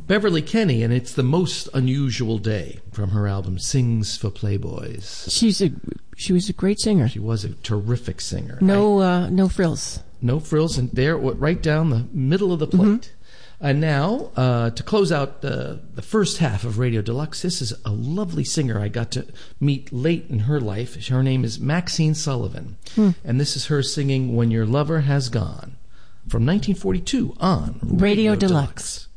Beverly Kenny, and it's The Most Unusual Day from her album Sings for Playboys. She was a great singer. She was a terrific singer. No frills. No frills, and there, right down the middle of the plate. Mm-hmm. And now, to close out the first half of Radio Deluxe, this is a lovely singer I got to meet late in her life. Her name is Maxine Sullivan, and this is her singing When Your Lover Has Gone from 1942 on Radio Deluxe.